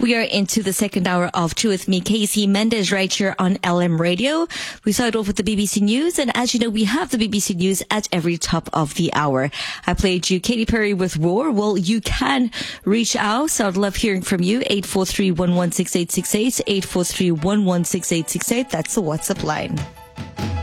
We are into the second hour of True with me, Casey Mendes, right here on LM Radio. We started off with the BBC News, and as you know, we have the BBC News at every top of the hour. I played you Katy Perry with Roar. Well, you can reach out, so I'd love hearing from you. 843-116868, 843-116868. That's the WhatsApp line.